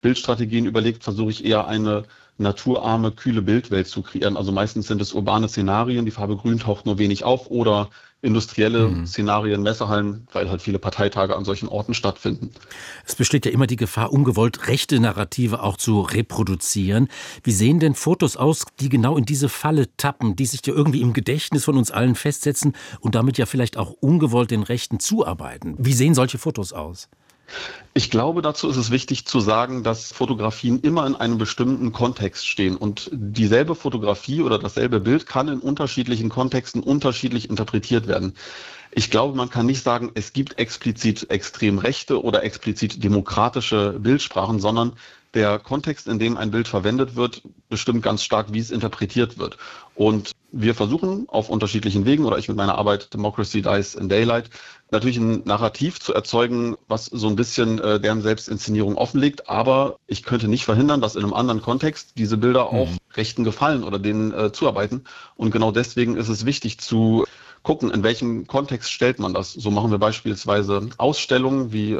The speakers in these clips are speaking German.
Bildstrategien überlegt, versuche ich eher eine naturarme, kühle Bildwelt zu kreieren. Also meistens sind es urbane Szenarien, die Farbe Grün taucht nur wenig auf oder industrielle Mhm. Szenarien, Messehallen, weil halt viele Parteitage an solchen Orten stattfinden. Es besteht ja immer die Gefahr, ungewollt rechte Narrative auch zu reproduzieren. Wie sehen denn Fotos aus, die genau in diese Falle tappen, die sich ja irgendwie im Gedächtnis von uns allen festsetzen und damit ja vielleicht auch ungewollt den Rechten zuarbeiten? Wie sehen solche Fotos aus? Ich glaube, dazu ist es wichtig zu sagen, dass Fotografien immer in einem bestimmten Kontext stehen und dieselbe Fotografie oder dasselbe Bild kann in unterschiedlichen Kontexten unterschiedlich interpretiert werden. Ich glaube, man kann nicht sagen, es gibt explizit extrem rechte oder explizit demokratische Bildsprachen, sondern der Kontext, in dem ein Bild verwendet wird, bestimmt ganz stark, wie es interpretiert wird. Und wir versuchen auf unterschiedlichen Wegen, oder ich mit meiner Arbeit Democracy Dies in Daylight, natürlich ein Narrativ zu erzeugen, was so ein bisschen deren Selbstinszenierung offenlegt. Aber ich könnte nicht verhindern, dass in einem anderen Kontext diese Bilder auch Mhm. Rechten gefallen oder denen zuarbeiten. Und genau deswegen ist es wichtig zu gucken, in welchem Kontext stellt man das. So machen wir beispielsweise Ausstellungen wie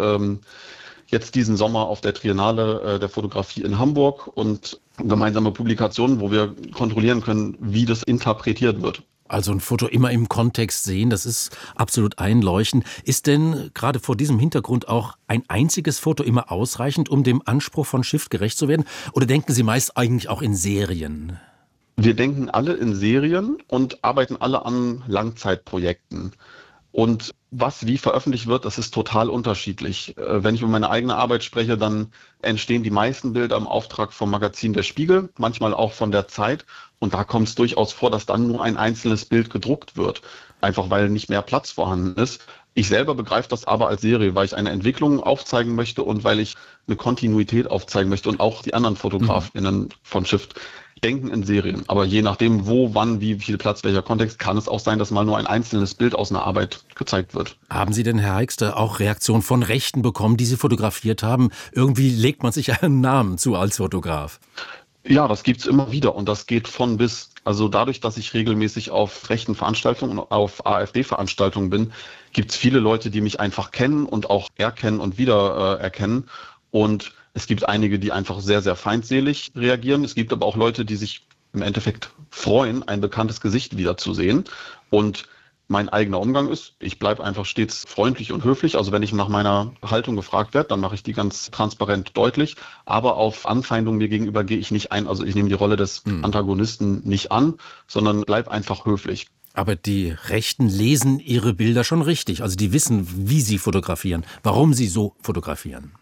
jetzt diesen Sommer auf der Triennale der Fotografie in Hamburg und gemeinsame Publikationen, wo wir kontrollieren können, wie das interpretiert wird. Also ein Foto immer im Kontext sehen, das ist absolut einleuchtend. Ist denn gerade vor diesem Hintergrund auch ein einziges Foto immer ausreichend, um dem Anspruch von Shift gerecht zu werden? Oder denken Sie meist eigentlich auch in Serien? Wir denken alle in Serien und arbeiten alle an Langzeitprojekten. Und was wie veröffentlicht wird, das ist total unterschiedlich. Wenn ich über meine eigene Arbeit spreche, dann entstehen die meisten Bilder im Auftrag vom Magazin Der Spiegel, manchmal auch von der Zeit. Und da kommt es durchaus vor, dass dann nur ein einzelnes Bild gedruckt wird, einfach weil nicht mehr Platz vorhanden ist. Ich selber begreife das aber als Serie, weil ich eine Entwicklung aufzeigen möchte und weil ich eine Kontinuität aufzeigen möchte und auch die anderen Mhm. FotografInnen von Shift denken in Serien. Aber je nachdem, wo, wann, wie viel Platz, welcher Kontext, kann es auch sein, dass mal nur ein einzelnes Bild aus einer Arbeit gezeigt wird. Haben Sie denn, HerrEixter, auch Reaktionen von Rechten bekommen, die Sie fotografiert haben? Irgendwie legt man sich einen Namen zu als Fotograf. Ja, das gibt's immer wieder und das geht von bis. Also dadurch, dass ich regelmäßig auf rechten Veranstaltungen und auf AfD-Veranstaltungen bin, gibt's viele Leute, die mich einfach kennen und auch erkennen und wieder erkennen. Und es gibt einige, die einfach sehr, sehr feindselig reagieren. Es gibt aber auch Leute, die sich im Endeffekt freuen, ein bekanntes Gesicht wiederzusehen. Und mein eigener Umgang ist, ich bleibe einfach stets freundlich und höflich. Also wenn ich nach meiner Haltung gefragt werde, dann mache ich die ganz transparent deutlich. Aber auf Anfeindungen mir gegenüber gehe ich nicht ein. Also ich nehme die Rolle des Hm. Antagonisten nicht an, sondern bleib einfach höflich. Aber die Rechten lesen ihre Bilder schon richtig. Also die wissen, wie sie fotografieren, warum sie so fotografieren.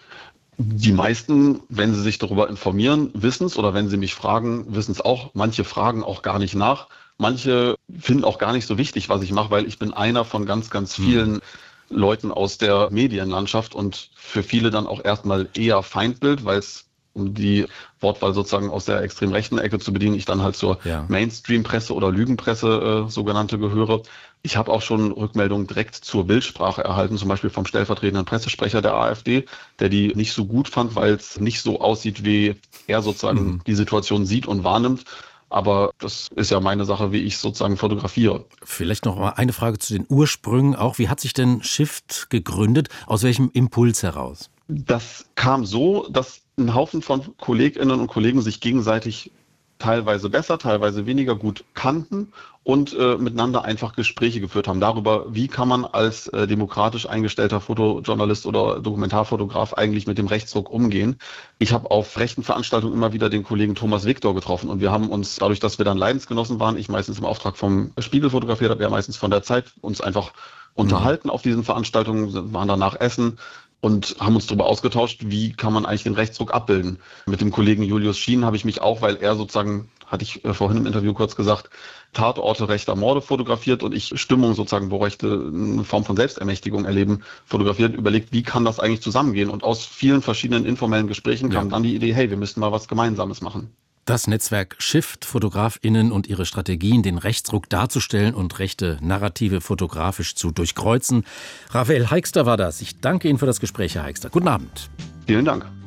Die meisten, wenn sie sich darüber informieren, wissen es oder wenn sie mich fragen, wissen es auch. Manche fragen auch gar nicht nach. Manche finden auch gar nicht so wichtig, was ich mache, weil ich bin einer von ganz, ganz Hm. vielen Leuten aus der Medienlandschaft und für viele dann auch erstmal eher Feindbild, weil es um die Wortwahl sozusagen aus der extrem rechten Ecke zu bedienen, ich dann halt zur Ja. Mainstream-Presse oder Lügenpresse sogenannte gehöre. Ich habe auch schon Rückmeldungen direkt zur Bildsprache erhalten, zum Beispiel vom stellvertretenden Pressesprecher der AfD, der die nicht so gut fand, weil es nicht so aussieht, wie er sozusagen Mhm. die Situation sieht und wahrnimmt. Aber das ist ja meine Sache, wie ich sozusagen fotografiere. Vielleicht noch mal eine Frage zu den Ursprüngen auch. Wie hat sich denn Shift gegründet? Aus welchem Impuls heraus? Das kam so, dass ein Haufen von Kolleginnen und Kollegen sich gegenseitig teilweise besser, teilweise weniger gut kannten und miteinander einfach Gespräche geführt haben darüber, wie kann man als demokratisch eingestellter Fotojournalist oder Dokumentarfotograf eigentlich mit dem Rechtsruck umgehen. Ich habe auf rechten Veranstaltungen immer wieder den Kollegen Thomas Victor getroffen und wir haben uns, dadurch, dass wir dann Leidensgenossen waren, ich meistens im Auftrag vom Spiegel fotografiert habe, er meistens von der Zeit, uns einfach Mhm. unterhalten auf diesen Veranstaltungen, waren danach essen und haben uns darüber ausgetauscht, wie kann man eigentlich den Rechtsruck abbilden. Mit dem Kollegen Julius Schien habe ich mich auch, weil er sozusagen, hatte ich vorhin im Interview kurz gesagt, Tatorte rechter Morde fotografiert und ich Stimmung sozusagen, wo Rechte eine Form von Selbstermächtigung erleben, fotografiert, überlegt, wie kann das eigentlich zusammengehen? Und aus vielen verschiedenen informellen Gesprächen Ja. kam dann die Idee, hey, wir müssten mal was Gemeinsames machen. Das Netzwerk Shift, FotografInnen und ihre Strategien, den Rechtsruck darzustellen und rechte Narrative fotografisch zu durchkreuzen. RaphaelEixter war das. Ich danke Ihnen für das Gespräch, HerrEixter. Guten Abend. Vielen Dank.